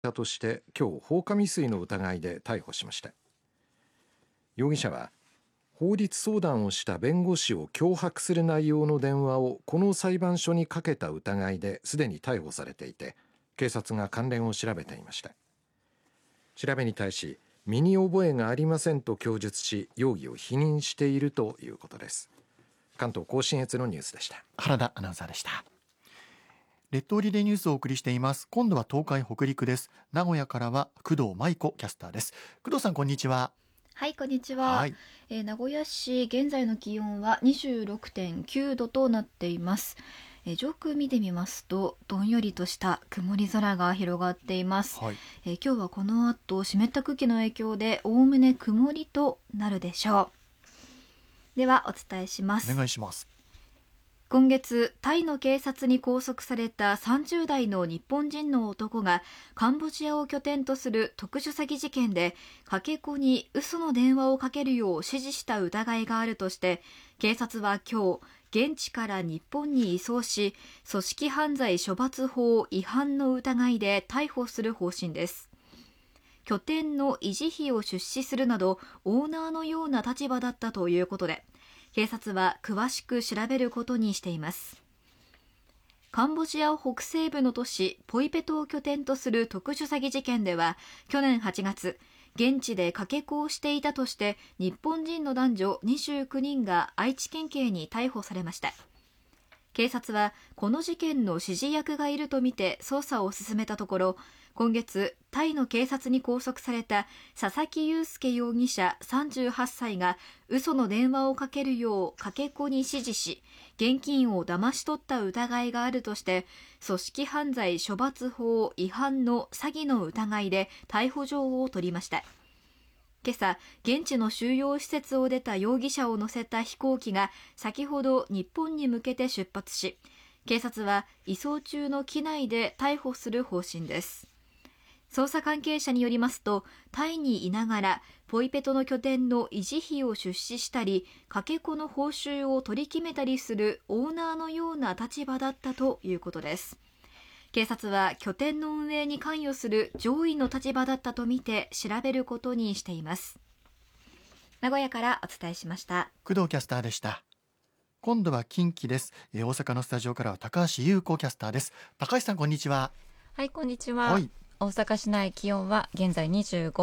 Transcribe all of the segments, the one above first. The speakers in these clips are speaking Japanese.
者として今日放火未遂の疑いで逮捕しました。容疑者は法律相談をした弁護士を脅迫する内容の電話をこの裁判所にかけた疑いですでに逮捕されていて、警察が関連を調べていました。調べに対し身に覚えがありませんと供述し、容疑を否認しているということです。関東甲信越のニュースでした。 原田アナウンサーでした。列島リレーニュースをお送りしています。今度は東海北陸です。名古屋からは工藤舞子キャスターです。工藤さん、こんにちは。 はい、こんにちは。名古屋市現在の気温は 26.9 度となっています。上空見てみますとどんよりとした曇り空が広がっています。今日はこの後湿った空気の影響でおおむね曇りとなるでしょう。ではお伝えします。 お願いします。 今月タイの警察に拘束された30代の日本人の男がカンボジアを拠点とする特殊詐欺事件でかけ子に嘘の電話をかけるよう指示した疑いがあるとして、警察は今日現地から日本に移送し、組織犯罪処罰法違反の疑いで逮捕する方針です。拠点の維持費を出資するなどオーナーのような立場だったということで、警察は詳しく調べることにしています。カンボジア北西部の都市ポイペトを拠点とする特殊詐欺事件では、去年8月現地でかけ子をしていたとして日本人の男女29人が愛知県警に逮捕されました。警察はこの事件の指示役がいるとみて捜査を進めたところ、今月タイの警察に拘束された佐々木祐介容疑者38歳が嘘の電話をかけるようかけ子に指示し、現金を騙し取った疑いがあるとして組織犯罪処罰法違反の詐欺の疑いで逮捕状を取りました。今朝、現地の収容施設を出た容疑者を乗せた飛行機が先ほど日本に向けて出発し、警察は移送中の機内で逮捕する方針です。捜査関係者によりますと、タイにいながらポイペトの拠点の維持費を出資したり、かけ子の報酬を取り決めたりするオーナーのような立場だったということです。警察は拠点の運営に関与する上位の立場だったとみて調べることにしています。名古屋からお伝えしました。 工藤キャスターでした。今度は近畿です。大阪のスタジオからは高橋優子キャスターです。高橋さん、こんにちは。 はい、こんにちは。大阪市内気温は現在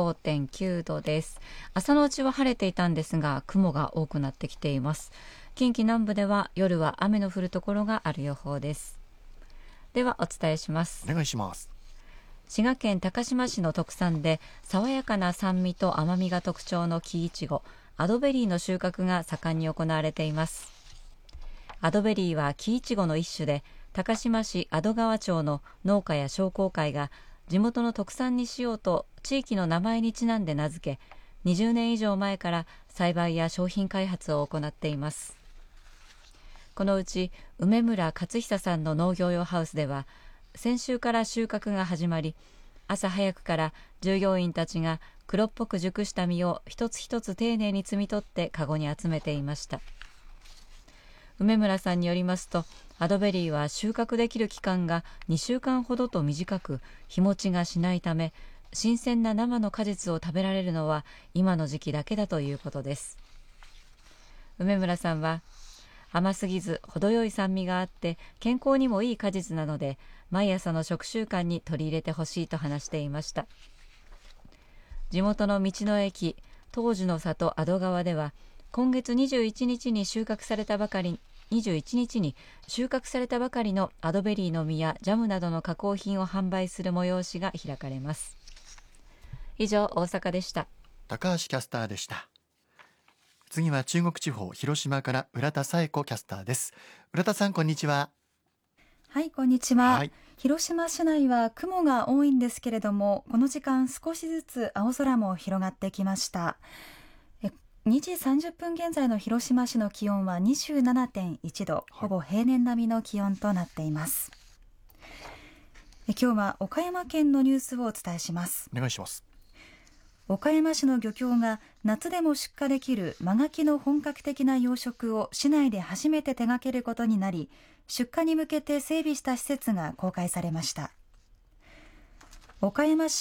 25.9 度です。朝のうちは晴れていたんですが雲が多くなってきています。近畿南部では夜は雨の降るところがある予報です。ではお伝えします。 お願いします。 滋賀県高島市の特産で爽やかな酸味と甘みが特徴の木いちごアドベリーの収穫が盛んに行われています。アドベリーは木いちごの一種で、高島市阿戸川町の農家や商工会が地元の特産にしようと地域の名前にちなんで名付け、20年以上前から栽培や商品開発を行っています。このうち梅村勝久さんの農業用ハウスでは先週から収穫が始まり、朝早くから従業員たちが黒っぽく熟した実を一つ一つ丁寧に摘み取ってカゴに集めていました。梅村さんによりますと、アドベリーは収穫できる期間が2週間ほどと短く、日持ちがしないため、新鮮な生の果実を食べられるのは今の時期だけだということです。梅村さんは、甘すぎず程よい酸味があって健康にもいい果実なので、毎朝の食習慣に取り入れてほしいと話していました。地元の道の駅、東樹の里阿戸川では、今月21日に収穫されたばかりのアドベリーの実やジャムなどの加工品を販売する催しが開かれます。以上、大阪でした。 高橋キャスターでした。次は中国地方広島から浦田紗恵子キャスターです。浦田さん、こんにちは。 はい、こんにちは。広島市内は雲が多いんですけれども、この時間少しずつ青空も広がってきました。2時30分現在の広島市の気温は 27.1 度、ほぼ平年並みの気温となっています。今日は岡山県のニュースをお伝えします。 お願いします。 岡山市の漁協が夏でも出荷できる真牡蠣の本格的な養殖を市内で初めて手掛けることになり、出荷に向けて整備した施設が公開されました。 岡山市